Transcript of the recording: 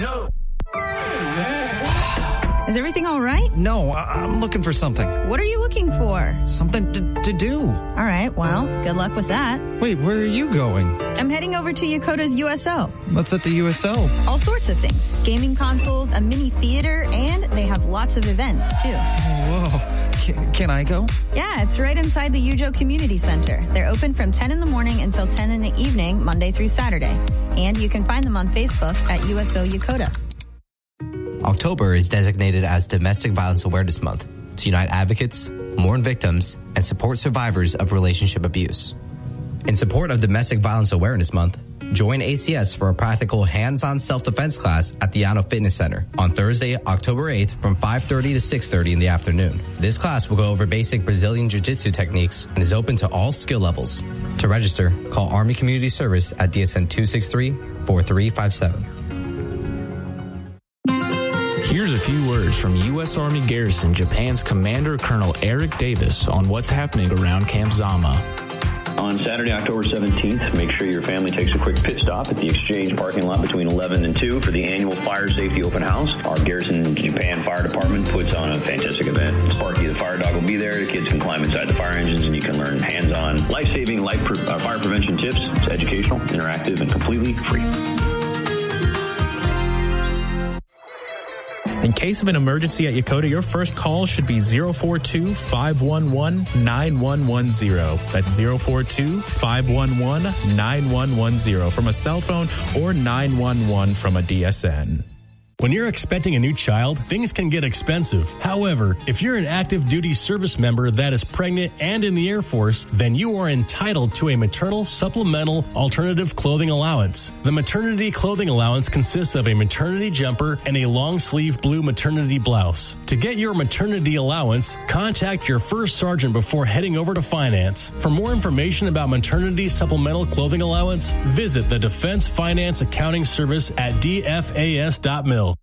Is everything all right? No, I'm looking for something. What are you looking for? Something to do. All right, well, good luck with that. Wait, where are you going? I'm heading over to Yokota's USO. What's at the USO? All sorts of things. Gaming consoles, a mini theater, and they have lots of events, too. Whoa. Can I go? Yeah, it's right inside the Yujo Community Center. They're open from 10 in the morning until 10 in the evening, Monday through Saturday. And you can find them on Facebook at USO Yokota. October is designated as Domestic Violence Awareness Month to unite advocates, mourn victims, and support survivors of relationship abuse. In support of Domestic Violence Awareness Month, join ACS for a practical hands-on self-defense class at the Yano Fitness Center on Thursday, October 8th from 5:30 to 6:30 in the afternoon. This class will go over basic Brazilian Jiu-Jitsu techniques and is open to all skill levels. To register, call Army Community Service at DSN 263-4357. Here's a few words from U.S. Army Garrison Japan's Commander Colonel Eric Davis on what's happening around Camp Zama. On Saturday, October 17th, make sure your family takes a quick pit stop at the Exchange parking lot between 11 and 2 for the annual Fire Safety Open House. Our Garrison Japan Fire Department puts on a fantastic event. Sparky the fire dog will be there. The kids can climb inside the fire engines and you can learn hands-on life-saving fire prevention tips. It's educational, interactive, and completely free. In case of an emergency at Yokota, your first call should be 042-511-9110. That's 042-511-9110 from a cell phone or 911 from a DSN. When you're expecting a new child, things can get expensive. However, if you're an active duty service member that is pregnant and in the Air Force, then you are entitled to a maternal supplemental alternative clothing allowance. The maternity clothing allowance consists of a maternity jumper and a long sleeve blue maternity blouse. To get your maternity allowance, contact your first sergeant before heading over to finance. For more information about maternity supplemental clothing allowance, visit the Defense Finance Accounting Service at dfas.mil.